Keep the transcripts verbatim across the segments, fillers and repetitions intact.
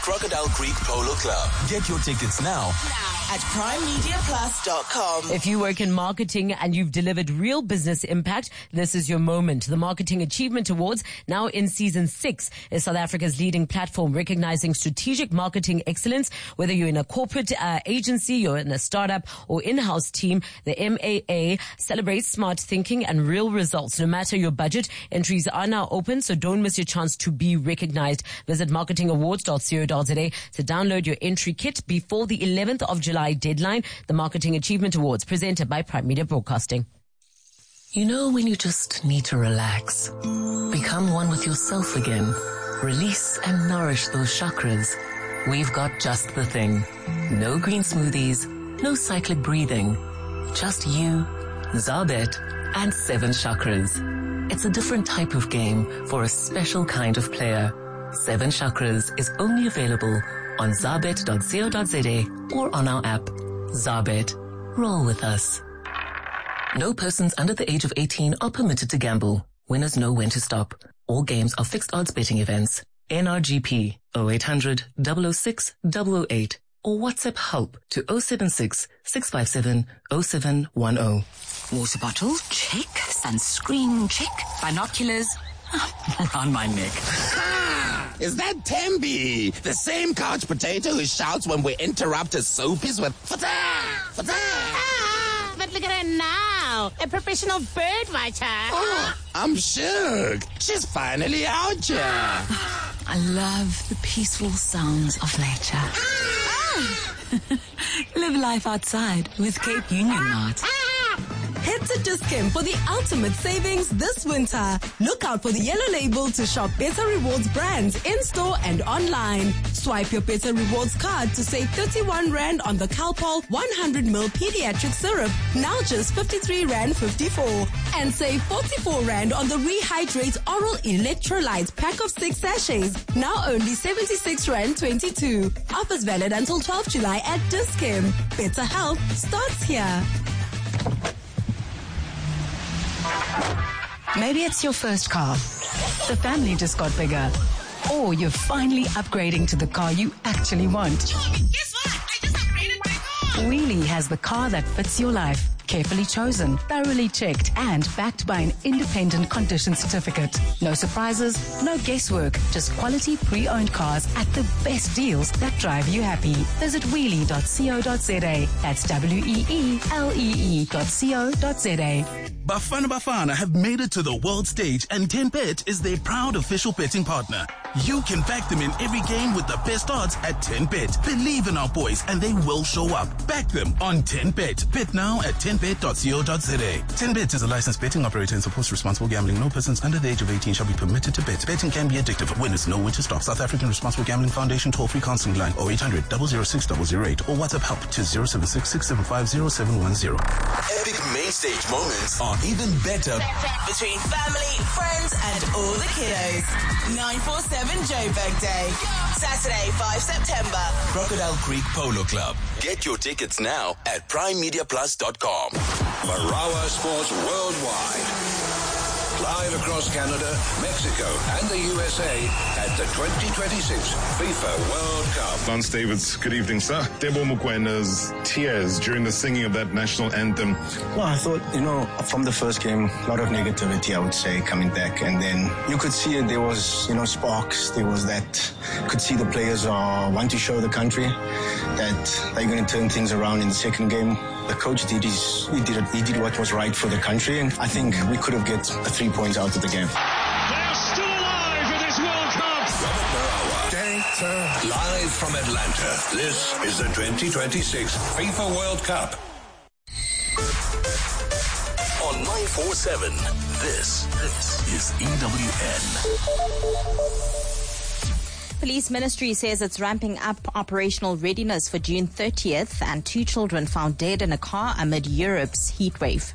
Crocodile Creek Polo Club. Get your tickets now. Now at prime media plus dot com. If you work in marketing and you've delivered real business impact, this is your moment. The Marketing Achievement Awards, now in season six, is South Africa's leading platform recognizing strategic marketing excellence. Whether you're in a corporate uh, agency, you're in a startup or in-house team, the M A A celebrates smart thinking and real results. No matter your budget, entries are now open, so don't miss your chance to be recognized. Visit marketing awards dot co dot za to download your entry kit before the eleventh of July deadline. The Marketing Achievement Awards, presented by Prime Media Broadcasting. You know when you just need to relax, become one with yourself again, release and nourish those chakras? We've got just the thing. No green smoothies, no cyclic breathing, just you, Zabet, and seven chakras. It's a different type of game for a special kind of player. Seven Chakras is only available on zabet dot co dot za or on our app. Zabet. Roll with us. No persons under the age of eighteen are permitted to gamble. Winners know when to stop. All games are fixed odds betting events. N R G P oh eight hundred, double oh six, double oh eight or WhatsApp help to oh seven six, six five seven, oh seven one oh. Water bottle, check. Sunscreen, check. Binoculars, around my neck. Is that Tembi, the same couch potato who shouts when we interrupt his soapies with fata, fata? Ah, but look at her now, a professional bird watcher. Oh, I'm shook. She's finally out here. I love the peaceful sounds of nature. Ah. Live life outside with Cape Union Mart. Head to Dis-Chem for the ultimate savings this winter. Look out for the yellow label to shop Better Rewards brands in-store and online. Swipe your Better Rewards card to save thirty-one rand on the Calpol one hundred milliliter pediatric syrup, now just fifty-three rand fifty-four. And save forty-four rand on the Rehydrate Oral Electrolytes pack of six sachets, now only seventy-six rand twenty-two. Offers valid until twelfth of July at Dis-Chem. Better health starts here. Maybe it's your first car. The family just got bigger. Or you're finally upgrading to the car you actually want. Guess what? I just upgraded my car. Wheelie has the car that fits your life. Carefully chosen, thoroughly checked, and backed by an independent condition certificate. No surprises, no guesswork, just quality pre-owned cars at the best deals that drive you happy. Visit wheelie dot co dot za. That's W E E L E E dot co dot za. Bafana Bafana have made it to the world stage, and ten bet is their proud official betting partner. You can back them in every game with the best odds at ten bet. Believe in our boys and they will show up. Back them on ten bet. Bet now at ten bet dot co dot za. ten bet is a licensed betting operator and supports responsible gambling. No persons under the age of eighteen shall be permitted to bet. Betting can be addictive. Winners know when to stop. South African Responsible Gambling Foundation toll-free counseling line oh eight hundred, double oh six, double oh eight or WhatsApp help to zero seven six, six seven five, zero seven one zero. Epic main stage moments are even better Between family, friends, and all the kiddos. nine four seven Joburg Day. Saturday, fifth of September. Crocodile Creek Polo Club. Get your tickets now at prime media plus dot com. Marawa Sports Worldwide. Live across Canada, Mexico, and the U S A at the twenty twenty-six FIFA World Cup. Lance Davids, good evening, sir. Debo Mukwena's tears during the singing of that national anthem. Well, I thought, you know, from the first game, a lot of negativity, I would say, coming back. And then you could see it, there was, you know, sparks. There was that, could see the players uh, want to show the country that they're going to turn things around in the second game. The coach did his, he did it, he did what was right for the country, and I think we could have get a three points out of the game. They're still alive in this World Cup. Robert Marawa. Data. Live from Atlanta. This is the twenty twenty-six FIFA World Cup. On nine four seven, this, this is E W N. Police Ministry says it's ramping up operational readiness for June thirtieth, and two children found dead in a car amid Europe's heat wave.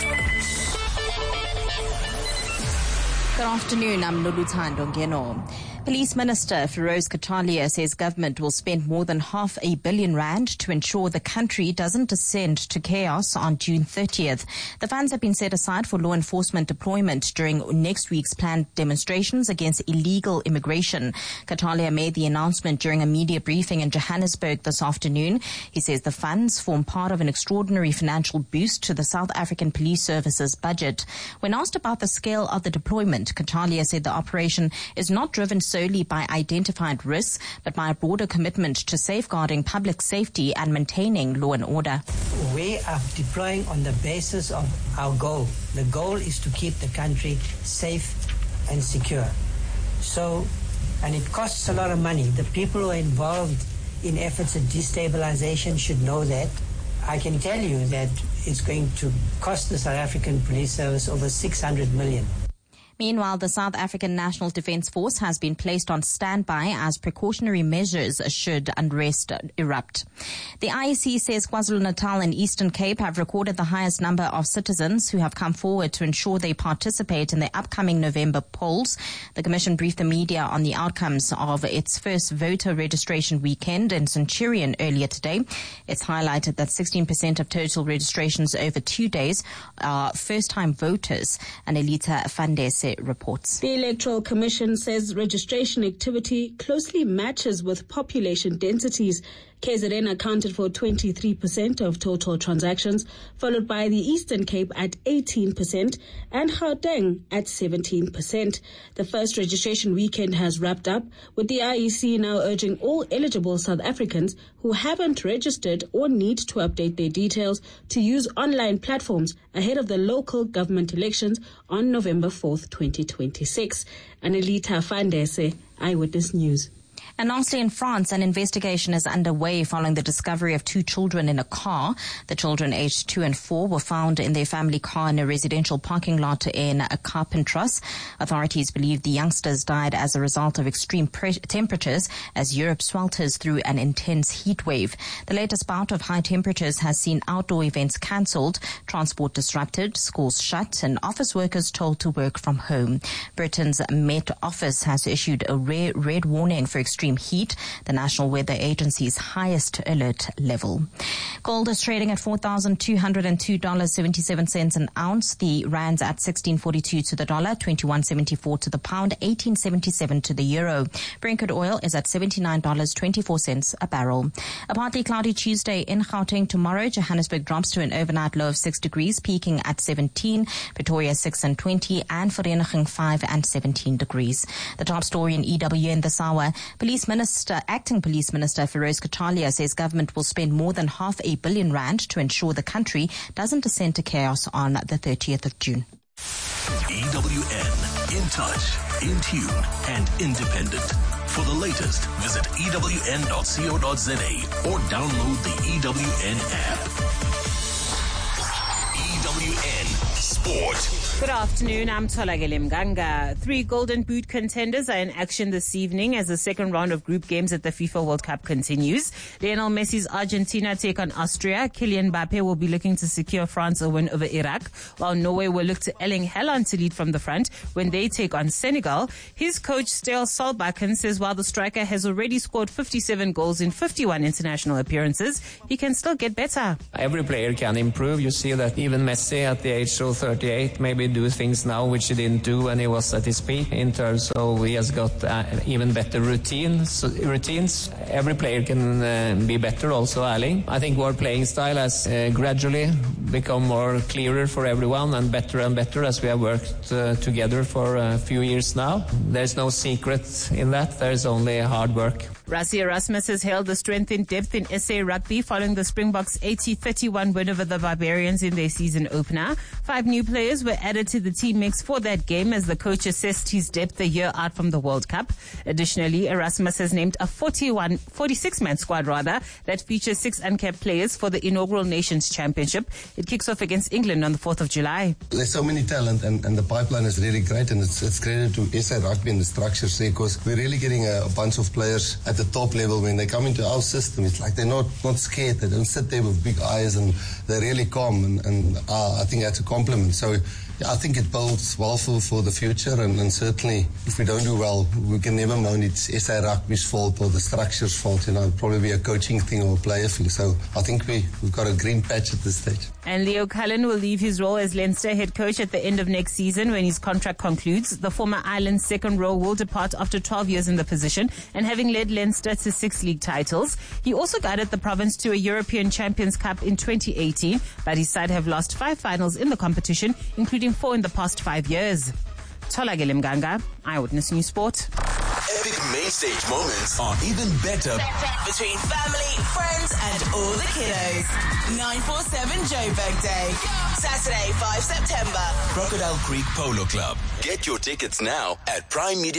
Good afternoon, I'm Luluthando Ngeno. Police Minister Feroz Katalia says government will spend more than half a billion rand to ensure the country doesn't descend to chaos on June thirtieth. The funds have been set aside for law enforcement deployment during next week's planned demonstrations against illegal immigration. Katalia made the announcement during a media briefing in Johannesburg this afternoon. He says the funds form part of an extraordinary financial boost to the South African Police Service's budget. When asked about the scale of the deployment, Katalia said the operation is not driven solely by identified risks, but by a broader commitment to safeguarding public safety and maintaining law and order. We are deploying on the basis of our goal. The goal is to keep the country safe and secure. So, and it costs a lot of money. The people who are involved in efforts at destabilization should know that. I can tell you that it's going to cost the South African Police Service over six hundred million. Meanwhile, the South African National Defence Force has been placed on standby as precautionary measures should unrest erupt. The I E C says KwaZulu-Natal and Eastern Cape have recorded the highest number of citizens who have come forward to ensure they participate in the upcoming November polls. The Commission briefed the media on the outcomes of its first voter registration weekend in Centurion earlier today. It's highlighted that sixteen percent of total registrations over two days are first-time voters. And Elita Fandese reports. The Electoral Commission says registration activity closely matches with population densities. K Z N accounted for twenty-three percent of total transactions, followed by the Eastern Cape at eighteen percent and Gauteng at seventeen percent. The first registration weekend has wrapped up, with the I E C now urging all eligible South Africans who haven't registered or need to update their details to use online platforms ahead of the local government elections on November fourth, twenty twenty-six. Anelita Fandese, Eyewitness News. And lastly, in France, an investigation is underway following the discovery of two children in a car. The children aged two and four were found in their family car in a residential parking lot in Carpentras. Authorities believe the youngsters died as a result of extreme pre- temperatures as Europe swelters through an intense heat wave. The latest bout of high temperatures has seen outdoor events cancelled, transport disrupted, schools shut, and office workers told to work from home. Britain's Met Office has issued a rare red warning for extreme heat, the National Weather Agency's highest alert level. Gold is trading at four thousand two hundred two dollars and seventy-seven cents an ounce. The rand's at sixteen forty-two to the dollar, twenty-one seventy-four to the pound, eighteen seventy-seven to the euro. Brent crude oil is at seventy-nine dollars and twenty-four cents a barrel. A partly cloudy Tuesday in Gauteng tomorrow. Johannesburg drops to an overnight low of six degrees, peaking at seventeen. Pretoria six and twenty, and Vereeniging five and seventeen degrees. The top story in E W N this hour. Police Minister, Acting Police Minister Feroz Katalia says government will spend more than half a billion rand to ensure the country doesn't descend to chaos on the thirtieth of June. E W N, in touch, in tune, and independent. For the latest, visit E W N dot co dot za or download the E W N app. E W N Sport. Good afternoon, I'm Tolagele Mganga. Three Golden Boot contenders are in action this evening as the second round of group games at the FIFA World Cup continues. Lionel Messi's Argentina take on Austria. Kylian Mbappe will be looking to secure France a win over Iraq, while Norway will look to Erling Haaland to lead from the front when they take on Senegal. His coach, Ståle Solbakken, says while the striker has already scored fifty-seven goals in fifty-one international appearances, he can still get better. Every player can improve. You see that even Messi at the age of thirty-eight maybe do things now which he didn't do when he was at his peak. In terms of he has got uh, even better routines. Routines. Every player can uh, be better. Also, Erling. I think our playing style has uh, gradually become more clearer for everyone and better and better as we have worked uh, together for a few years now. There's no secret in that. There's only hard work. Rassie Erasmus has held the strength in depth in S A Rugby following the Springboks' eighty thirty-one win over the Barbarians in their season opener. Five new players were added to the team mix for that game as the coach assessed his depth a year out from the World Cup. Additionally, Erasmus has named a forty-one, forty-six man squad rather that features six uncapped players for the inaugural Nations Championship. It kicks off against England on the fourth of July. There's so many talent and, and the pipeline is really great, and it's, it's credit to S A Rugby and the structures there because we're really getting a, a bunch of players at the top level. When they come into our system, it's like they're not, not scared. They don't sit there with big eyes and they're really calm, and, and uh, I think that's a compliment. So I think it bodes well for, for the future, and, and certainly if we don't do well, we can never moan it's S A Rugby's fault or the structure's fault. You know, it'll probably be a coaching thing or a player thing. So I think we, we've got a green patch at this stage. And Leo Cullen will leave his role as Leinster head coach at the end of next season when his contract concludes. The former Ireland's second row will depart after twelve years in the position and having led Leinster to six league titles. He also guided the province to a European Champions Cup in twenty eighteen, but his side have lost five finals in the competition, including four in the past five years. Tholakele Mganga, Eyewitness News Sport. Epic main stage moments are even better between family, friends, and all the kiddos. nine four seven Joburg Day. Saturday, the fifth of September. Crocodile Creek Polo Club. Get your tickets now at Prime Media.